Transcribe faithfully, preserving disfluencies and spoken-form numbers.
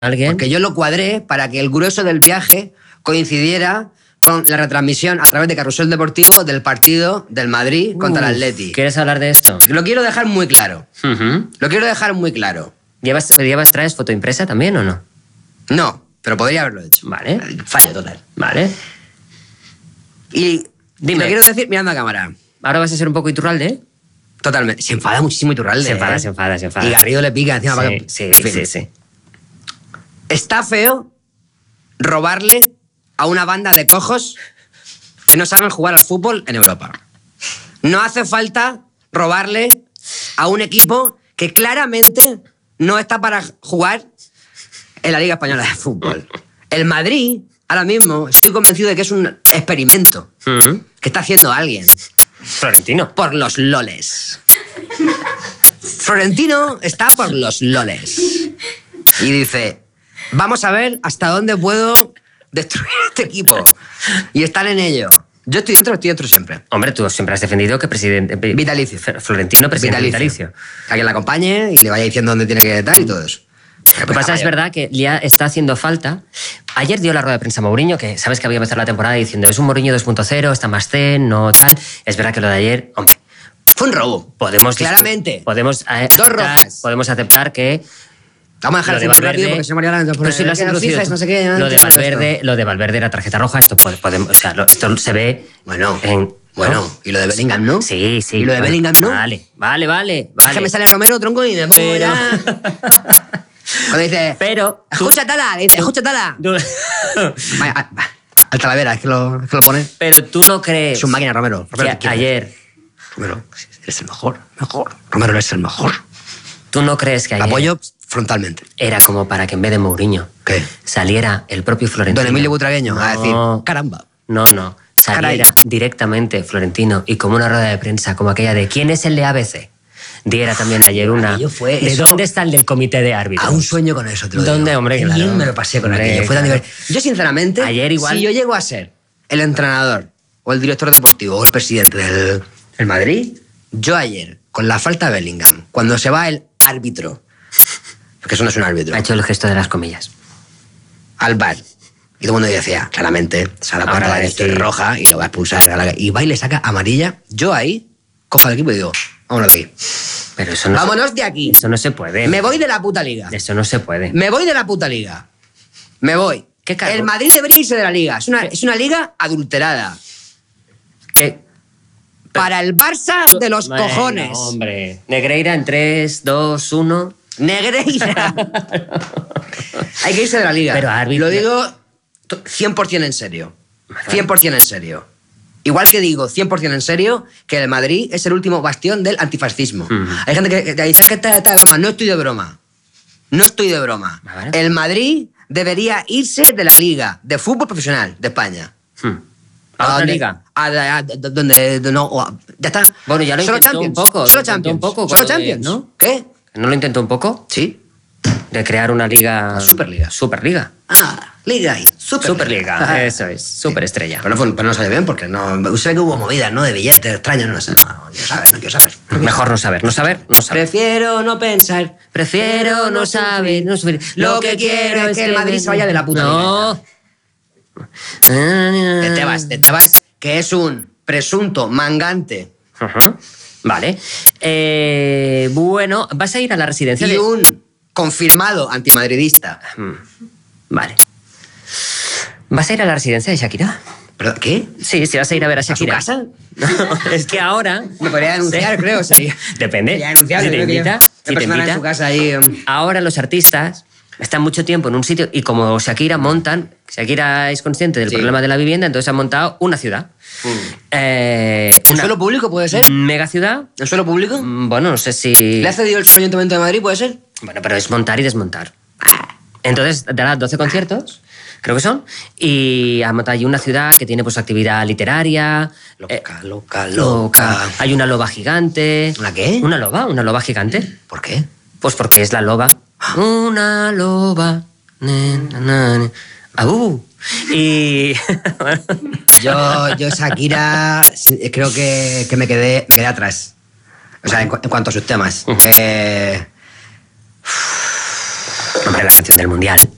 alguien. Porque yo lo cuadré para que el grueso del viaje coincidiera con la retransmisión a través de Carrusel Deportivo del partido del Madrid contra Uf, el Atleti. ¿Quieres hablar de esto? Lo quiero dejar muy claro. Uh-huh. Lo quiero dejar muy claro. ¿Llevas, ¿Llevas, traes foto impresa también o no? No, pero podría haberlo hecho. Vale. Fallo total. Vale. Y Dime. lo quiero decir mirando a cámara. ¿Ahora vas a ser un poco Iturralde, eh? Totalmente. Se enfada muchísimo Iturralde. Se enfada, ¿eh? se enfada, se enfada. Y Garrido le pica encima. Sí, para que... sí, en fin. sí, sí. Está feo robarle a una banda de cojos que no saben jugar al fútbol en Europa. No hace falta robarle a un equipo que claramente no está para jugar en la Liga Española de Fútbol. El Madrid, ahora mismo, estoy convencido de que es un experimento Uh-huh. que está haciendo alguien. Florentino. Por los loles. Florentino está por los loles. Y dice, vamos a ver hasta dónde puedo destruir este equipo. Y están en ello. Yo estoy dentro, estoy dentro siempre. Hombre, tú siempre has defendido que presidente... Vitalicio. Florentino, presidente vitalicio. vitalicio. Que alguien la acompañe y le vaya diciendo dónde tiene que estar y todo eso. Lo que pasa es verdad que ya está haciendo falta. Ayer dio la rueda de prensa Mourinho, que sabes que había empezado la temporada diciendo es un Mourinho dos punto cero, está más zen, no tal. Es verdad que lo de ayer, hombre, fue un robo. Podemos claramente. Podemos, eh, Dos aceptar, rojas. podemos aceptar que vamos a dejar lo de el fútbol Valverde, rápido porque se María Lara pero si lo has introducido tú. no sé qué, lo de no Valverde, lo de Valverde era tarjeta roja, esto puede- podemos, o sea, lo- esto se ve Bueno, en, bueno, ¿no? y lo de Bellingham, ¿no? Sí, sí. ¿Y lo de vale, Bellingham, no? Vale, vale, vale. Es vale. que me sale Romero, tronco, y me pongo Pero- ya. Cuando dice, Pero tú- escucha Tala, dice, escucha Tala. Tú- Vaya, a- a- al Talavera, es que lo, es que lo pone. Pero tú no crees Es un máquina, Romero. Romero, que te quiero. ayer, Romero, eres el mejor, mejor. Romero, eres el mejor. tú no crees que Lo ayer apoyo frontalmente. era como para que en vez de Mourinho ¿Qué? saliera el propio Florentino. Don Emilio Butragueño a decir, No. caramba. No, no. Saliera Caray. directamente Florentino y como una rueda de prensa como aquella de ¿quién es el de A B C? Diera también ayer una... aquello fue ¿De eso- dónde está el del comité de árbitros? A un sueño con eso, te lo ¿Dónde, digo. hombre? Qué Claro. bien me lo pasé con Hombre, aquello. Fue tan claro. divertido. Yo, sinceramente, Ayer igual- si yo llego a ser el entrenador o el director deportivo o el presidente del el Madrid, yo ayer, con la falta de Bellingham, cuando se va el árbitro, porque eso no es un árbitro, Ha hecho el gesto de las comillas. al bar, y todo el mundo decía, claramente, se da Ahora cuenta va a de que esto decir- es roja y lo va a expulsar, y va y le saca amarilla, yo ahí cojo al equipo y digo, vámonos de aquí. Pero eso no, Vámonos de aquí. eso no se puede. Me voy de la puta liga. Eso no se puede. Me voy de la puta liga. Me voy. ¿Qué cargo? El Madrid debería irse de la liga. Es una, es una liga adulterada. ¿Qué? Para el Barça de los Bueno, cojones. hombre. Negreira en tres, dos, uno. Negreira. Hay que irse de la liga. Pero árbitro- Lo digo to- cien por ciento en serio. cien por ciento en serio. Igual que digo cien por ciento en serio que el Madrid es el último bastión del antifascismo. Ujú. Hay gente que, que dice que está, está de broma. No estoy de broma. No estoy de broma. A ver. El Madrid debería irse de la liga de fútbol profesional de España. Hmm. ¿A otra donde- liga? A, a- a- donde no, o a- ya está. Bueno, ya lo Solo intentó un Champions. poco, lo Solo intentó Champions. un poco Solo cuando- Champions. ¿no? ¿Qué? ¿No lo intentó un poco? Sí. De crear una liga... La Superliga. Superliga. Ah, liga y Superliga. Superliga, eso es. Superestrella. Pero no, fue- pero no salió bien porque no. Sé que hubo movidas, ¿no? De billetes extraños, no sé. No, no quiero saber, no quiero saber. Mejor no saber, no saber, no saber. Prefiero no pensar. Prefiero no saber, no saber. Lo que quiero es que el Madrid se vaya de la puta No. De Tebas, de Tebas, que es un presunto mangante Ajá. Vale. Eh, bueno, vas a ir a la residencia y de... un confirmado antimadridista. Mm, Vale. ¿Vas a ir a la residencia de Shakira? ¿Pero qué? Sí, sí, vas a ir a ver a ¿A su Shakira. casa? No, es que ahora... Me podría denunciar, Sí. creo. O sea, Depende. sería denunciable, Si te creo que invita, yo- si te una persona invita. en su casa ahí. um, Ahora los artistas están mucho tiempo en un sitio y como Shakira montan, Shakira es consciente del Sí. problema de la vivienda, entonces han montado una ciudad. Eh, ¿En una suelo público puede ser? mega ciudad. ¿En suelo público? Mm, Bueno, no sé si... ¿Le ha cedido el suelo Ayuntamiento de Madrid, puede ser? Bueno, pero es montar y desmontar. Entonces dará doce conciertos, creo que son, y ha montado allí una ciudad que tiene pues actividad literaria. Loca, eh, loca, loca. Hay una loba gigante. ¿Una qué? Una loba, una loba gigante. ¿Por qué? Pues porque es la loba. Una loba. Ne, na, na, ne. Aú. Y... Yo, yo Shakira, sí, creo que, que me, quedé, me quedé atrás. O sea, en, cu- en cuanto a sus temas. Eh, Hombre, la canción del Mundial.